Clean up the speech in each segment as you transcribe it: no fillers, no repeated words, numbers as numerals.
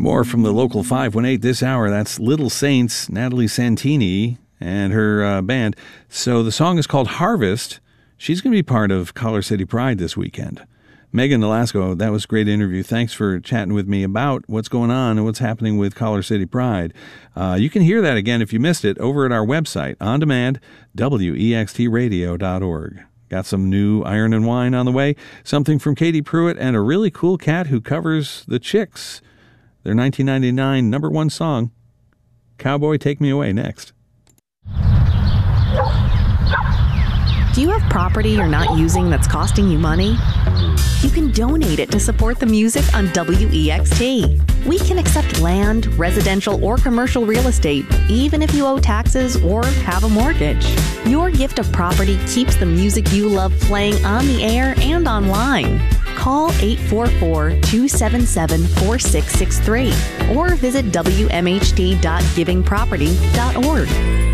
More from the local 518 this hour. That's Little Saints, Natalie Santini and her band. So the song is called Harvest. She's going to be part of Collar City Pride this weekend. Megan Nolasco, that was a great interview. Thanks for chatting with me about what's going on and what's happening with Collar City Pride. You can hear that again if you missed it over at our website, on demand, wextradio.org. Got some new Iron and Wine on the way, something from Katie Pruitt, and a really cool cat who covers the Chicks. Their 1999 number one song, Cowboy Take Me Away, next. Do you have property you're not using that's costing you money? You can donate it to support the music on WEXT. We can accept land, residential, or commercial real estate, even if you owe taxes or have a mortgage. Your gift of property keeps the music you love playing on the air and online. Call 844-277-4663 or visit wmht.givingproperty.org.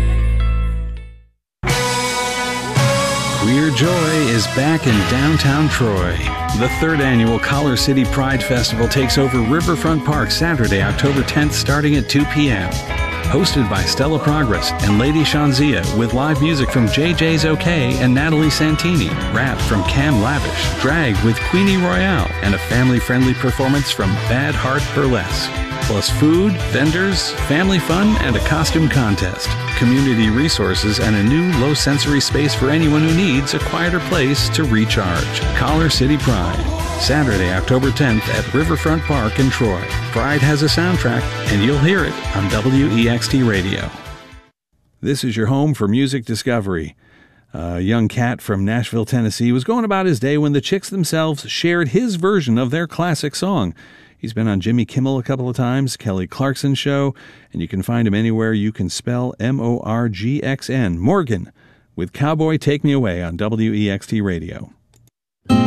Queer Joy is back in downtown Troy. The third annual Collar City Pride Festival takes over Riverfront Park Saturday, October 10th, starting at 2 p.m. Hosted by Stella Progress and Lady Shanzia, with live music from JJ's OK and Natalie Santini, rap from Cam Lavish, drag with Queenie Royale, and a family-friendly performance from Bad Heart Burlesque. Plus food, vendors, family fun, and a costume contest. Community resources and a new low-sensory space for anyone who needs a quieter place to recharge. Collar City Pride, Saturday, October 10th at Riverfront Park in Troy. Pride has a soundtrack, and you'll hear it on WEXT Radio. This is your home for music discovery. A young cat from Nashville, Tennessee was going about his day when the Chicks themselves shared his version of their classic song. He's been on Jimmy Kimmel a couple of times, Kelly Clarkson Show, and you can find him anywhere you can spell Morgxn. Morgan with Cowboy Take Me Away on WEXT Radio.